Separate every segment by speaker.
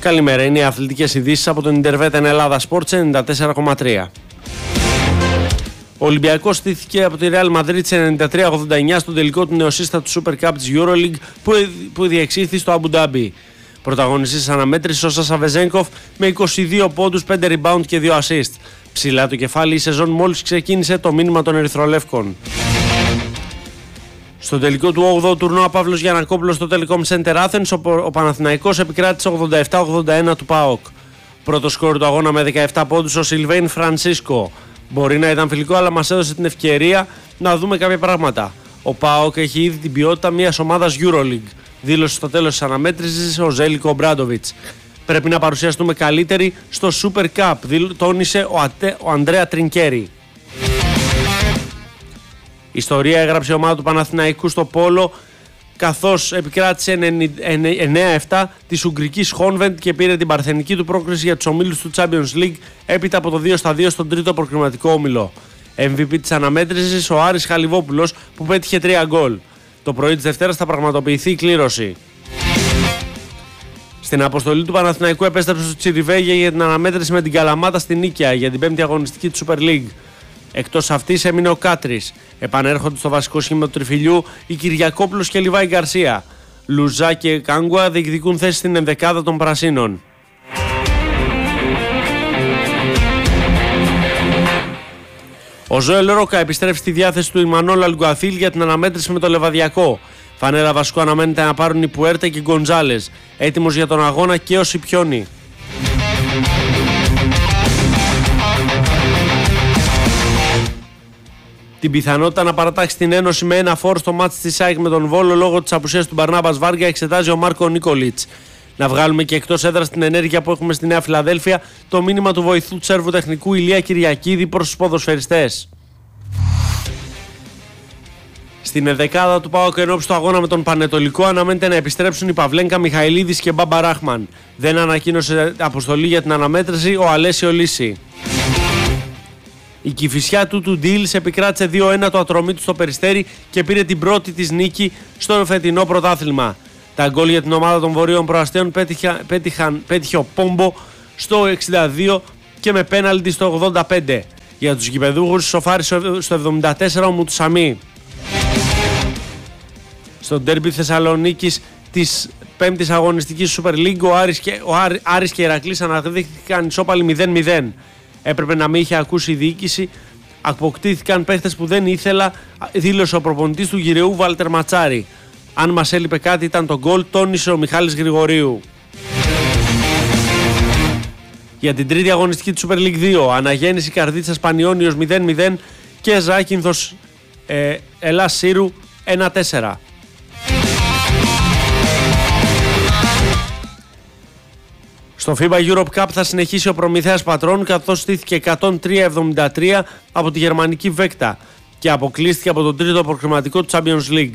Speaker 1: Καλημέρα, είναι οι αθλητικές ειδήσεις από τον Ιντερβέτεν Ελλάδα Sports 94,3. Ο Ολυμπιακός στήθηκε από τη Real Madrid σε 93-89 στον τελικό του νεοσύστατου Super Cup της EuroLeague που διεξήχθη στο Αμπου Ντάμπι. Πρωταγωνιστής της αναμέτρησης ο Σάσα Βεζένκοφ με 22 πόντους, 5 rebound και 2 assist. Ψηλά το κεφάλι, η σεζόν μόλις ξεκίνησε, το μήνυμα των Ερυθρολεύκων. Στο τελικό του 8ου τουρνουά Παύλος Γιαννακόπουλος στο Telecom Center Athens, ο Παναθηναϊκός επικράτησε 87-81 του ΠΑΟΚ. Πρώτο σκόρ του αγώνα με 17 πόντους ο Σιλβέιν Φρανσίσκο. Μπορεί να ήταν φιλικό, αλλά μας έδωσε την ευκαιρία να δούμε κάποια πράγματα. Ο ΠΑΟΚ έχει ήδη την ποιότητα μιας ομάδας EuroLeague, δήλωσε στο τέλος της αναμέτρησης ο Ζέλικο Ομπράντοβιτς. Πρέπει να παρουσιαστούμε καλύτεροι στο Super Cup, τόνισε ο Αντρέα Τρινκέρι. Ιστορία έγραψε η ομάδα του Παναθηναϊκού στο πόλο, καθώς επικράτησε 9-7 της Ουγγρικής Χόνβεντ και πήρε την παρθενική του πρόκριση για τους ομίλους του Champions League έπειτα από το 2-2 στον τρίτο προκριματικό όμιλο. MVP της αναμέτρησης ο Άρης Χαλιβόπουλος που πέτυχε 3 γκολ. Το πρωί της Δευτέρας θα πραγματοποιηθεί η κλήρωση. Στην αποστολή του Παναθηναϊκού επέστρεψε στο Τσιριβέγια για την αναμέτρηση με την Καλαμάτα στην Νίκαια για την 5η αγωνιστική του Super League. Εκτός αυτής έμεινε ο Κάτρης. Επανέρχονται στο βασικό σχήμα του τριφυλιού οι Κυριακόπουλος και Λιβάη Γκαρσία. Λουζά και Κάγκουα διεκδικούν θέση στην ενδεκάδα των Πρασίνων. Ο Ζωέλ Ρόκα επιστρέφει στη διάθεση του Ιμανόλ Αλγκουαθίλ για την αναμέτρηση με το Λεβαδιακό. Φανέρα βασικό αναμένεται να πάρουν οι Πουέρτα και οι Γκοντζάλες. Έτοιμος για τον αγώνα και ο Σιπιόνι. Την πιθανότητα να παρατάξει την ένωση με ένα φόρ στο μάτς της ΑΕΚ με τον Βόλο λόγω της απουσίας του Μπαρνάμπας Βάργα εξετάζει ο Μάρκο Νίκολιτς. Να βγάλουμε και εκτός έδρας την ενέργεια που έχουμε στη Νέα Φιλαδέλφια, το μήνυμα του βοηθού του Σέρβου τεχνικού Ηλία Κυριακίδη προς τους ποδοσφαιριστές. Στην ενδεκάδα του ΠΑΟΚ ενόψει το αγώνα με τον Πανετολικό αναμένεται να επιστρέψουν οι Παυλένκα Μιχαηλίδης και Μπάμπα Ράχμαν. Δεν ανακοίνωσε αποστολή για την αναμέτρηση ο Αλέσιο Λύση. Η Κηφισιά του Ντίλς επικράτησε 2-1 το Ατρομήτου στο Περιστέρι και πήρε την πρώτη της νίκη στο φετινό πρωτάθλημα. Τα γκολ για την ομάδα των Βορείων Προαστίων πέτυχε ο Πόμπο στο 62 και με πέναλτι στο 85. Για τους γηπεδούχους σοφάρισε στο 74 ο Μουτσαμί. Στο ντέρμπι Θεσσαλονίκης της 5ης αγωνιστικής Super League ο Άρης και η Ηρακλής αναδείχθηκαν ισόπαλοι 0-0. Έπρεπε να μην είχε ακούσει η διοίκηση. Αποκτήθηκαν παίχτες που δεν ήθελα, δήλωσε ο προπονητής του Γυρεού Βάλτερ Ματσάρη. Αν μας έλειπε κάτι ήταν το γκολ, τόνισε ο Μιχάλης Γρηγορίου. Για την τρίτη αγωνιστική του Super League 2, Αναγέννηση Καρδίτσας Πανιόνιος 0-0 και Ζάκυνθος Ελλάς Σύρου 1-4. Στο FIBA Europe Cup θα συνεχίσει ο Προμηθέας Πατρών, καθώς στήθηκε 103-73 από τη γερμανική Βέκτα και αποκλείστηκε από τον τρίτο προκριματικό του Champions League.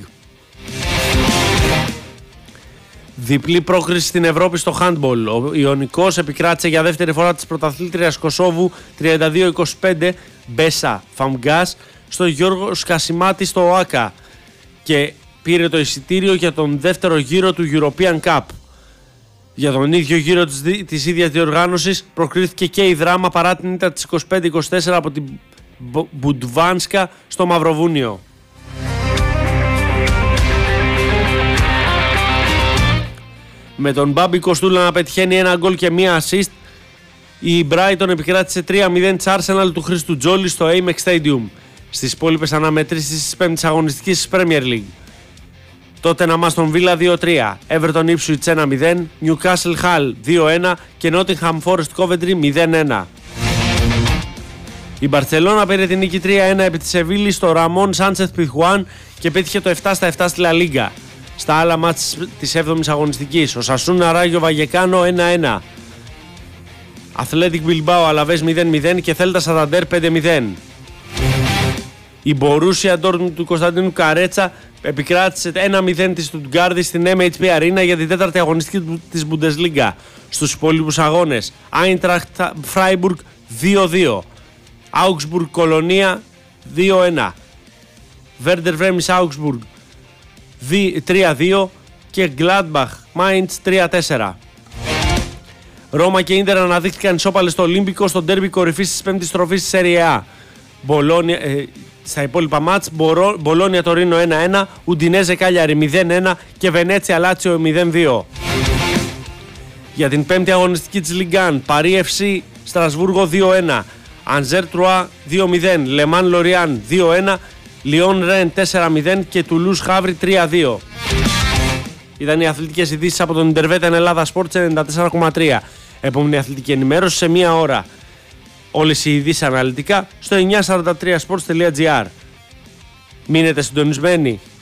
Speaker 1: Διπλή πρόκριση στην Ευρώπη στο handball. Ο Ιωνικός επικράτησε για δεύτερη φορά της πρωταθλήτριας Κωσόβου 32-25 Μπέσα Φαμγκάς στο Γιώργο Σκασιμάτη στο ΟΑΚΑ και πήρε το εισιτήριο για τον δεύτερο γύρο του European Cup. Για τον ίδιο γύρο της ίδιας διοργάνωσης προκρίθηκε και η Δράμα παρά την ήττα της 25-24 από την Μπουντβάνσκα στο Μαυροβούνιο. Με τον Μπάμπη Κοστούλα να πετυχαίνει ένα γκολ και μία assist, η Brighton επικράτησε 3-0 της Arsenal του Χρήστου Τζόλη στο Amex Stadium στις υπόλοιπες αναμετρήσεις της 5ης αγωνιστικής της Premier League. Τότε να μας τον Villa 2-3, Everton Ipswich 1-0, Newcastle Hull 2-1 και Nottingham Forest Coventry 0-1. Η Μπαρτσελώνα πήρε την νίκη 3-1 επί της Σεβίλης στο Ramon Sánchez Pizjuán και πέτυχε το 7-7 στη La Liga. Στα άλλα μάτς της 7ης αγωνιστικής, ο Σασούνα Ράγιο Βαγεκάνο 1-1. Athletic Bilbao Αλαβές 0-0 και Θέλτα Σανταντέρ 5-0. Η Borussia Dortmund του Κωνσταντίνου Καρέτσα επικράτησε 1-0 της Στουτγκάρδη στην MHP Arena για την 4η αγωνιστική της Bundesliga. Στους υπόλοιπους αγώνες, Eintracht Freiburg 2-2, Augsburg Κολονία 2-1, Werder Bremen Augsburg 3-2 και Gladbach Mainz 3-4. Ρώμα και Ίντερ αναδείχθηκαν ισόπαλες στο Ολύμπικο στο ντέρμπι κορυφής της 5ης στροφής της Serie A. Στα υπόλοιπα μάτς, Μπολόνια Τωρίνο 1-1, Ουντινέζε Κάλιαρη 0-1 και Βενέτσια Λάτσιο 0-2. Για την 5η αγωνιστική της Λιγκάν, Παρί FC Στρασβούργο 2-1, Ανζέρ Τρουά 2-0, Λεμάν Λοριάν 2-1, Λιόν Ρεν 4-0 και Τουλούς Χαύρι 3-2. Ήταν οι αθλητικές ειδήσεις από τον Ιντερβέτα Ελλάδα Sports 94,3. Επόμενη αθλητική ενημέρωση σε μία ώρα. Όλες οι ειδήσεις αναλυτικά στο 943sports.gr. Μείνετε συντονισμένοι.